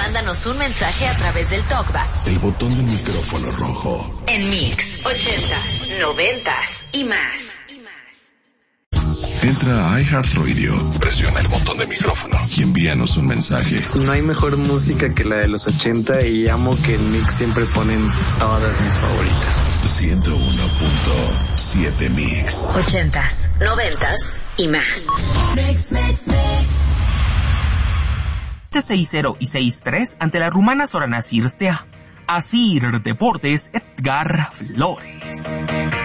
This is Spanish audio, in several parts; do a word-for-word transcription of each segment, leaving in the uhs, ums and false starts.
Mándanos un mensaje a través del TalkBack. El botón del micrófono rojo. En Mix, ochentas, noventas y más. Entra a iHeartRadio, presiona el botón de micrófono y envíanos un mensaje. No hay mejor música que la de los ochenta y amo que en Mix siempre ponen todas mis favoritas. ciento uno punto siete Mix. Ochentas, noventas y más. Mix, mix, mix. seis cero y seis tres ante la rumana Sorana Cirstea. Asir Deportes, Edgar Flores.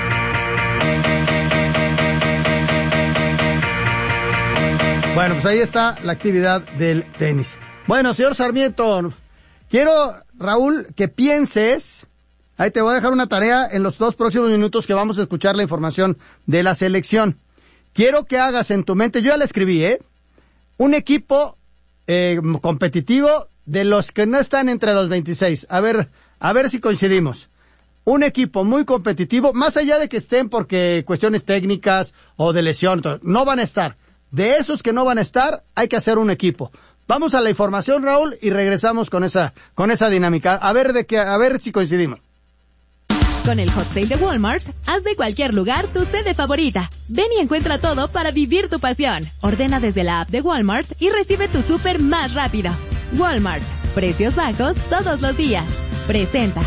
Bueno, pues ahí está la actividad del tenis. Bueno, señor Sarmiento, quiero, Raúl, que pienses, ahí te voy a dejar una tarea en los dos próximos minutos que vamos a escuchar la información de la selección. Quiero que hagas en tu mente, yo ya la escribí, ¿eh? Un equipo eh, competitivo de los que no están entre los veintiséis. A ver, a ver si coincidimos. Un equipo muy competitivo, más allá de que estén porque cuestiones técnicas o de lesión, no van a estar. De esos que no van a estar, hay que hacer un equipo. Vamos a la información, Raúl, y regresamos con esa, con esa dinámica. A ver de qué, a ver si coincidimos. Con el Hot Sale de Walmart, haz de cualquier lugar tu sede favorita. Ven y encuentra todo para vivir tu pasión. Ordena desde la app de Walmart y recibe tu súper más rápido. Walmart, precios bajos todos los días. Presenta.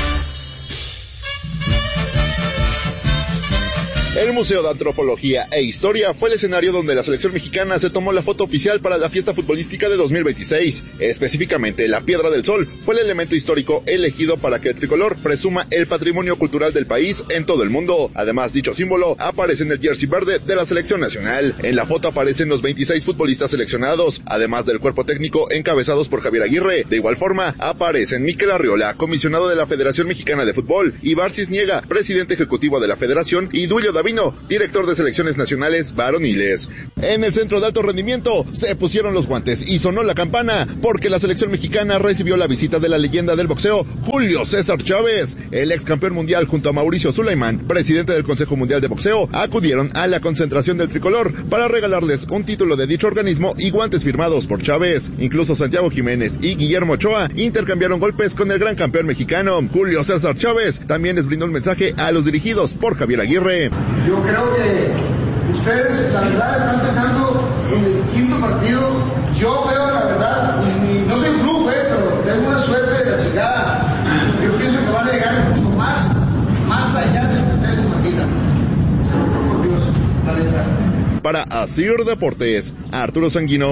El Museo de Antropología e Historia fue el escenario donde la selección mexicana se tomó la foto oficial para la fiesta futbolística de dos mil veintiséis. Específicamente, la Piedra del Sol fue el elemento histórico elegido para que el tricolor presuma el patrimonio cultural del país en todo el mundo. Además, dicho símbolo aparece en el jersey verde de la selección nacional. En la foto aparecen los veintiséis futbolistas seleccionados, además del cuerpo técnico encabezados por Javier Aguirre. De igual forma, aparecen Mikel Arriola, comisionado de la Federación Mexicana de Fútbol, Ibar Cisniega, presidente ejecutivo de la Federación, y Duilio Davino, director de selecciones nacionales varoniles. En el centro de alto rendimiento se pusieron los guantes y sonó la campana porque la selección mexicana recibió la visita de la leyenda del boxeo, Julio César Chávez. El ex campeón mundial junto a Mauricio Sulaimán, presidente del Consejo Mundial de Boxeo, acudieron a la concentración del tricolor para regalarles un título de dicho organismo y guantes firmados por Chávez. Incluso Santiago Jiménez y Guillermo Ochoa intercambiaron golpes con el gran campeón mexicano. Julio César Chávez también les brindó un mensaje a los dirigidos por Javier Aguirre. Yo creo que ustedes, la verdad, están pensando en el quinto partido. Yo veo, la verdad, y, y no soy un club, eh, pero tengo una suerte de la chingada. Yo pienso que van a llegar mucho más, más allá de lo que ustedes se imaginan. Se lo juro por Dios, la neta. Para Asir Deportes, Arturo Sanguino.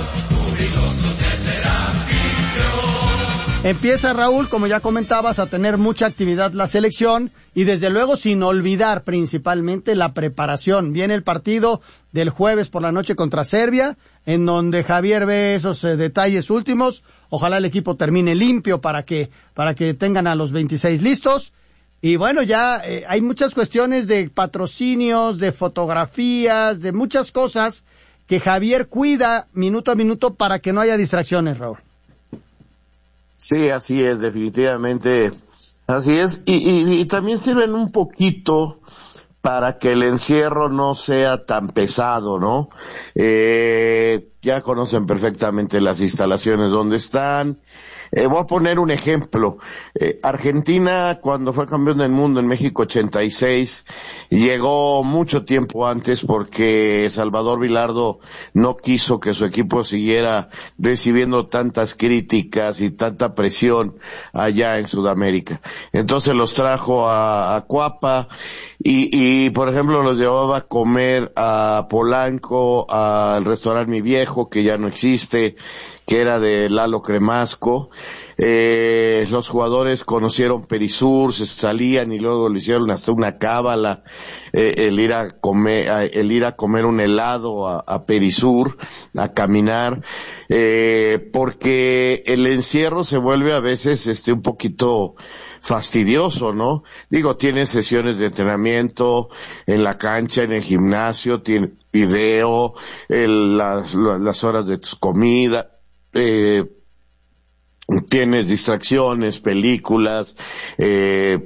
Empieza, Raúl, como ya comentabas, a tener mucha actividad la selección y desde luego sin olvidar principalmente la preparación. Viene el partido del jueves por la noche contra Serbia, en donde Javier ve esos eh, detalles últimos. Ojalá el equipo termine limpio para que, para que tengan a los veintiséis listos. Y bueno, ya eh, hay muchas cuestiones de patrocinios, de fotografías, de muchas cosas que Javier cuida minuto a minuto para que no haya distracciones, Raúl. Sí, así es, definitivamente, así es, y, y, y también sirven un poquito para que el encierro no sea tan pesado, ¿no? Eh, ya conocen perfectamente las instalaciones donde están. Eh, voy a poner un ejemplo. Eh, Argentina, cuando fue campeón del mundo en México ochenta y seis, llegó mucho tiempo antes porque Salvador Vilardo no quiso que su equipo siguiera recibiendo tantas críticas y tanta presión allá en Sudamérica. Entonces los trajo a, a Cuapa y, y, por ejemplo, los llevaba a comer a Polanco, al restaurante Mi Viejo, que ya no existe, que era de Lalo Cremasco. Eh, los jugadores conocieron Perisur, se salían y luego lo hicieron hasta una cábala, eh, el ir a comer, el ir a comer un helado a, a Perisur, a caminar, eh, porque el encierro se vuelve a veces este un poquito fastidioso, ¿no? Digo, tienen sesiones de entrenamiento en la cancha, en el gimnasio, tiene video, el, las, las horas de tus comidas, eh, tienes distracciones, películas, eh,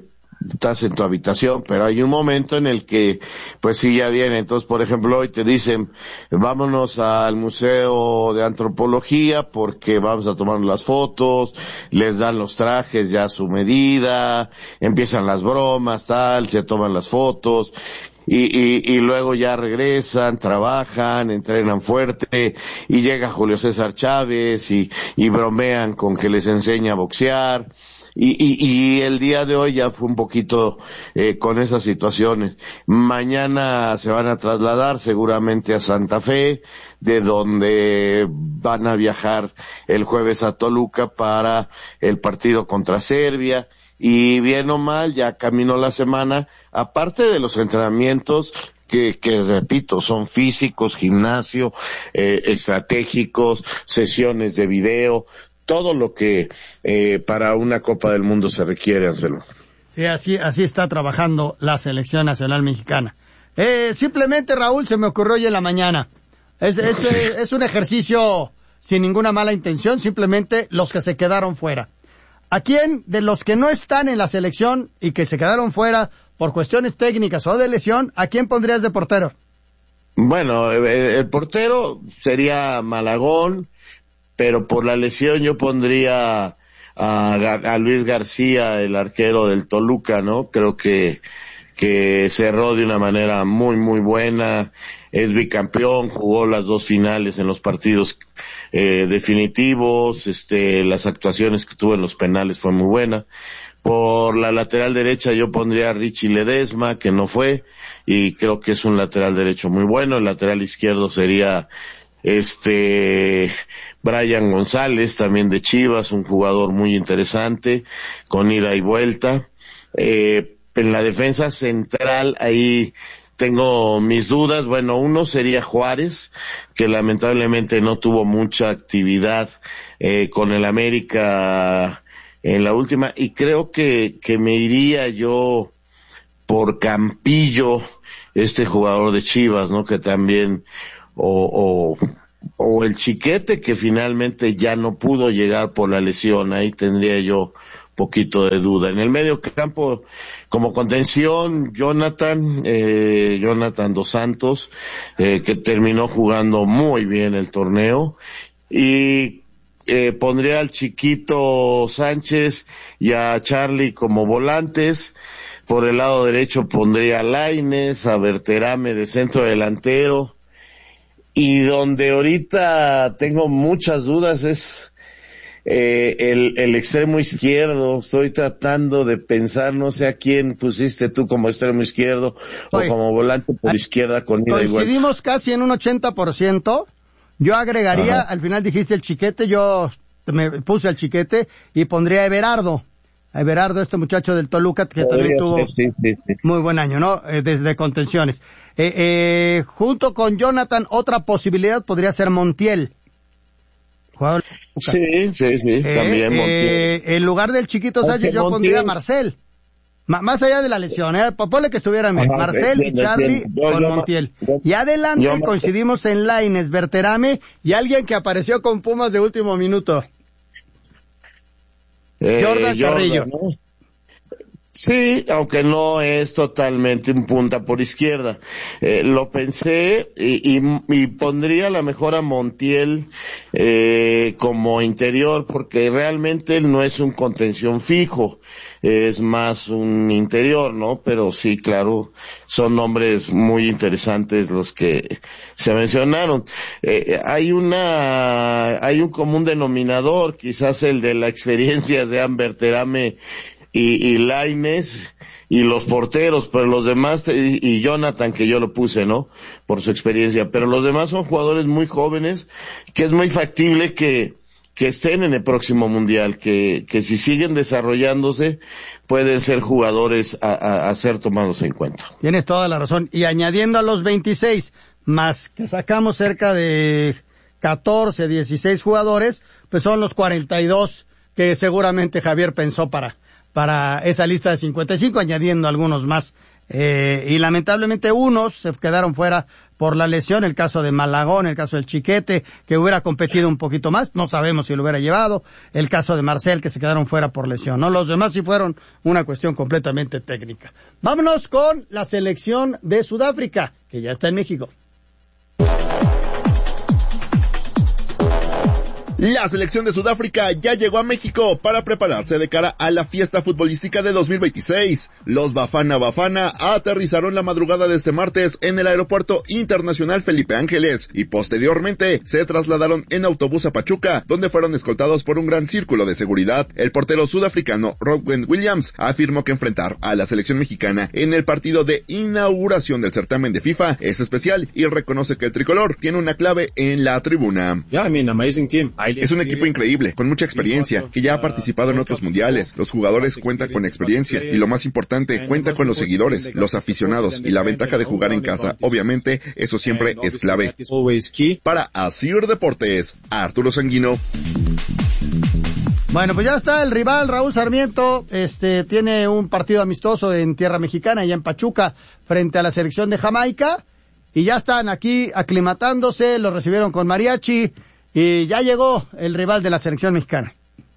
estás en tu habitación, pero hay un momento en el que, pues sí, ya viene. Entonces, por ejemplo, hoy te dicen, vámonos al Museo de Antropología porque vamos a tomar las fotos, les dan los trajes ya a su medida, empiezan las bromas, tal, se toman las fotos, y, y, y luego ya regresan, trabajan, entrenan fuerte, y llega Julio César Chávez, y, y bromean con que les enseña a boxear. Y, y, y el día de hoy ya fue un poquito eh, con esas situaciones. Mañana se van a trasladar seguramente a Santa Fe, de donde van a viajar el jueves a Toluca para el partido contra Serbia. Y bien o mal, ya caminó la semana, aparte de los entrenamientos que, que repito, son físicos, gimnasio, eh, estratégicos, sesiones de video, todo lo que eh, para una Copa del Mundo se requiere, Anselmo. Sí, así, así está trabajando la Selección Nacional Mexicana. Eh, simplemente, Raúl, se me ocurrió hoy en la mañana. Es, es, sí. es, es un ejercicio sin ninguna mala intención, simplemente los que se quedaron fuera. ¿A quién de los que no están en la selección y que se quedaron fuera por cuestiones técnicas o de lesión, a quién pondrías de portero? Bueno, el, el portero sería Malagón, pero por la lesión yo pondría a, a Luis García, el arquero del Toluca, ¿no? Creo que, que cerró de una manera muy, muy buena, es bicampeón, jugó las dos finales en los partidos eh, definitivos, este, las actuaciones que tuvo en los penales fue muy buena. Por la lateral derecha yo pondría a Richie Ledesma, que no fue, y creo que es un lateral derecho muy bueno. El lateral izquierdo sería este Brian González, también de Chivas, un jugador muy interesante, con ida y vuelta. Eh, en la defensa central, ahí tengo mis dudas. Bueno, uno sería Juárez, que lamentablemente no tuvo mucha actividad eh, con el América en la última, y creo que, que me iría yo por Campillo, este jugador de Chivas, ¿no? Que también, o, o, o el Chiquete, que finalmente ya no pudo llegar por la lesión. Ahí tendría yo poquito de duda. En el medio campo, como contención, Jonathan, eh, Jonathan Dos Santos, eh, que terminó jugando muy bien el torneo, y eh, pondría al Chiquito Sánchez y a Charlie como volantes. Por el lado derecho pondría a Lainez, a Berterame de centro delantero, y donde ahorita tengo muchas dudas es Eh, el, el extremo izquierdo. Estoy tratando de pensar, no sé a quién pusiste tú como extremo izquierdo. Oye, o como volante por izquierda con ida y vuelta. Coincidimos casi en un ochenta por ciento. Yo agregaría, ajá, al final dijiste el Chiquete, yo me puse al Chiquete y pondría a Everardo. A Everardo, este muchacho del Toluca, que Podría también tuvo ser, sí, sí, sí. muy buen año, ¿no? Eh, desde contenciones. Eh, eh, junto con Jonathan, otra posibilidad podría ser Montiel. Jugador. Sí, sí, sí, eh, también Montiel. Eh, en lugar del Chiquito Sánchez yo Montiel pondría a Marcel. M- más allá de la lesión, eh, ponle que estuvieran Ajá, Marcel y Charlie yo, con yo, Montiel. Yo, y adelante yo, coincidimos en Lainez, Berterame y alguien que apareció con Pumas de último minuto. Eh, Jordan Carrillo. Jordan, ¿no? Sí, aunque no es totalmente un punta por izquierda. Eh, lo pensé y, y, y pondría a la mejor a Montiel eh, como interior, porque realmente él no es un contención fijo, es más un interior, ¿no? Pero sí, claro, son nombres muy interesantes los que se mencionaron. Eh, hay una, hay un común denominador, quizás el de la experiencia de Berterame y, y Lainez y los porteros, pero los demás, y, y Jonathan, que yo lo puse, ¿no? Por su experiencia, pero los demás son jugadores muy jóvenes, que es muy factible que, que estén en el próximo mundial, que, que si siguen desarrollándose, pueden ser jugadores a, a, a ser tomados en cuenta. Tienes toda la razón. Y añadiendo a los veintiséis, más que sacamos cerca de catorce, dieciséis jugadores, pues son los cuarenta y dos que seguramente Javier pensó para, para esa lista de cincuenta y cinco, añadiendo algunos más. Eh, y lamentablemente unos se quedaron fuera por la lesión, el caso de Malagón, el caso del Chiquete, que hubiera competido un poquito más, no sabemos si lo hubiera llevado, el caso de Marcel, que se quedaron fuera por lesión, ¿no? Los demás sí fueron una cuestión completamente técnica. Vámonos con la selección de Sudáfrica, que ya está en México. La selección de Sudáfrica ya llegó a México para prepararse de cara a la fiesta futbolística de dos mil veintiséis. Los Bafana Bafana aterrizaron la madrugada de este martes en el Aeropuerto Internacional Felipe Ángeles y posteriormente se trasladaron en autobús a Pachuca, donde fueron escoltados por un gran círculo de seguridad. El portero sudafricano Rodwin Williams afirmó que enfrentar a la selección mexicana en el partido de inauguración del certamen de FIFA es especial y reconoce que el tricolor tiene una clave en la tribuna. Yeah, I mean, amazing team. Es un equipo increíble, con mucha experiencia, que ya ha participado en otros mundiales. Los jugadores cuentan con experiencia y lo más importante, cuenta con los seguidores, los aficionados y la ventaja de jugar en casa. Obviamente, eso siempre es clave. Para Asir Deportes, Arturo Sanguino. Bueno, pues ya está el rival, Raúl Sarmiento, este, tiene un partido amistoso en tierra mexicana, allá en Pachuca, frente a la selección de Jamaica, y ya están aquí aclimatándose, los recibieron con mariachi, y ya llegó el rival de la selección mexicana.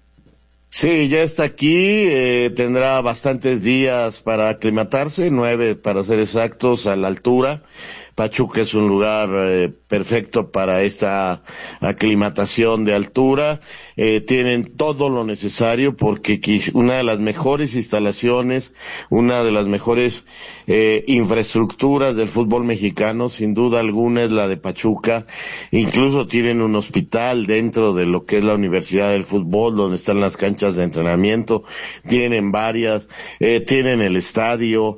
Sí, ya está aquí, eh, tendrá bastantes días para aclimatarse, nueve para ser exactos, a la altura. Pachuca es un lugar eh, perfecto para esta aclimatación de altura. Eh, tienen todo lo necesario porque una de las mejores instalaciones, una de las mejores eh, infraestructuras del fútbol mexicano, sin duda alguna, es la de Pachuca. Incluso tienen un hospital dentro de lo que es la Universidad del Fútbol, donde están las canchas de entrenamiento. Tienen varias, eh, tienen el estadio,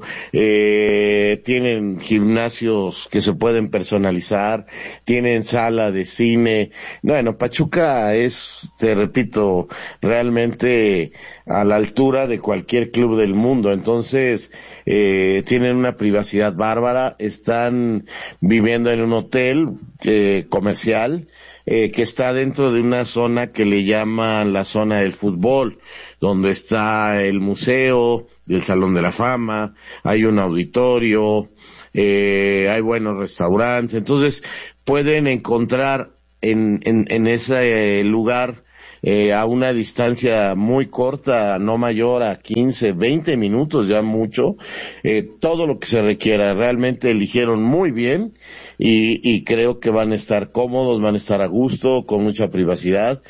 eh, tienen gimnasios que se pueden personalizar, tienen sala de cine. Bueno, Pachuca es, te repito, realmente a la altura de cualquier club del mundo. Entonces, eh, tienen una privacidad bárbara, están viviendo en un hotel eh, comercial, eh, que está dentro de una zona que le llaman la zona del fútbol, donde está el museo, el Salón de la Fama, hay un auditorio, eh, hay buenos restaurantes. Entonces pueden encontrar en, en, en ese lugar, eh, a una distancia muy corta, no mayor a quince, veinte minutos, ya mucho, eh, todo lo que se requiera. Realmente eligieron muy bien y, y creo que van a estar cómodos, van a estar a gusto, con mucha privacidad.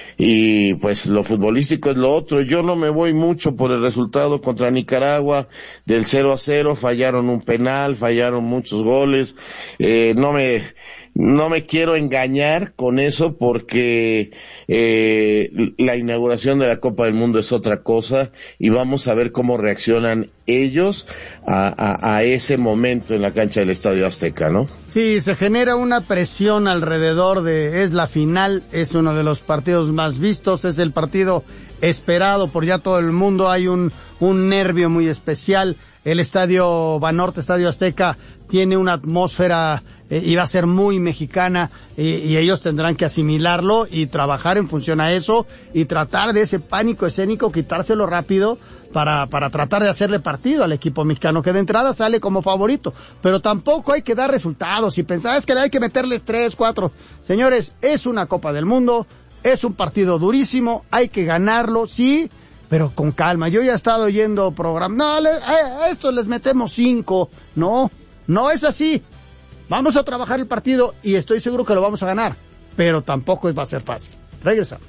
Y pues lo futbolístico es lo otro. Yo no me voy mucho por el resultado contra Nicaragua del cero a cero, fallaron un penal, fallaron muchos goles, eh, no me no me quiero engañar con eso porque eh, la inauguración de la Copa del Mundo es otra cosa y vamos a ver cómo reaccionan ellos a, a, a ese momento en la cancha del Estadio Azteca, ¿no? Sí, se genera una presión alrededor de, es la final, es uno de los partidos más vistos, es el partido esperado por ya todo el mundo, hay un, un nervio muy especial. El Estadio Banorte, Estadio Azteca, tiene una atmósfera eh, y va a ser muy mexicana y, y ellos tendrán que asimilarlo y trabajar en función a eso y tratar de ese pánico escénico, quitárselo rápido para, para tratar de hacerle partido al equipo mexicano, que de entrada sale como favorito. Pero tampoco hay que dar resultados y pensar, es que hay que meterles tres, cuatro. Señores, es una Copa del Mundo, es un partido durísimo, hay que ganarlo, sí, pero con calma. Yo ya he estado oyendo programas, no, le, a estos les metemos cinco. No, no es así. Vamos a trabajar el partido y estoy seguro que lo vamos a ganar, pero tampoco va a ser fácil. Regresamos.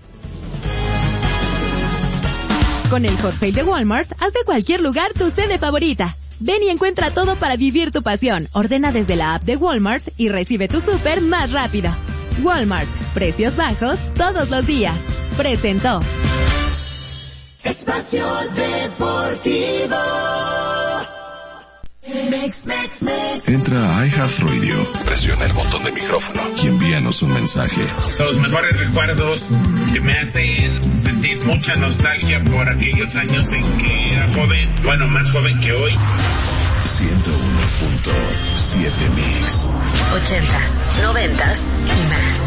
Con el Hot Sale de Walmart, haz de cualquier lugar tu sede favorita. Ven y encuentra todo para vivir tu pasión. Ordena desde la app de Walmart y recibe tu súper más rápido. Walmart, precios bajos todos los días. Presentó Espacio Deportivo. Mix, mix, mix. Entra a iHeartRadio, presiona el botón de micrófono y envíanos un mensaje. Los mejores recuerdos que me hacen sentir mucha nostalgia por aquellos años en que era joven, bueno, más joven que hoy. ciento uno punto siete Mix. Ochentas, noventas y más.